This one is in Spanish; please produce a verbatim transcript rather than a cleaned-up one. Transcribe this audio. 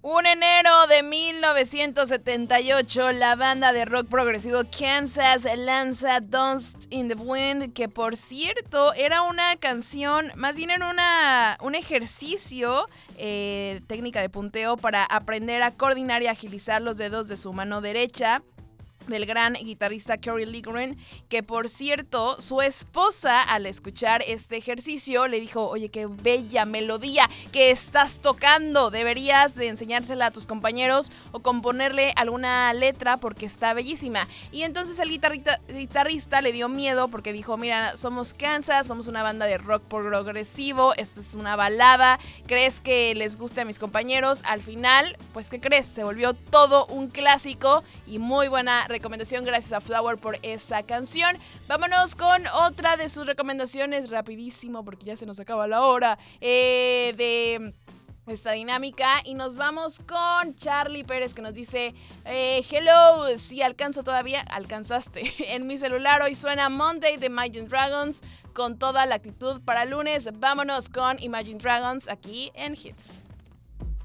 Un enero de mil novecientos setenta y ocho, la banda de rock progresivo Kansas lanza Dust in the Wind, que por cierto era una canción, más bien era una, un ejercicio, eh, técnica de punteo para aprender a coordinar y agilizar los dedos de su mano derecha, del gran guitarrista Kerry Livgren, que por cierto, su esposa al escuchar este ejercicio le dijo: oye, qué bella melodía que estás tocando, deberías de enseñársela a tus compañeros o componerle alguna letra porque está bellísima. Y entonces el guitarrista, guitarrista le dio miedo porque dijo: mira, somos Kansas, somos una banda de rock progresivo, esto es una balada, ¿crees que les guste a mis compañeros? Al final, pues ¿qué crees? Se volvió todo un clásico y muy buena recomendación, gracias a Flower por esa canción. Vámonos con otra de sus recomendaciones rapidísimo porque ya se nos acaba la hora eh, de esta dinámica, y nos vamos con Charlie Pérez, que nos dice: eh, hello, si alcanzo todavía, alcanzaste. En mi celular hoy suena Monday de Imagine Dragons con toda la actitud para lunes. Vámonos con Imagine Dragons aquí en Hits.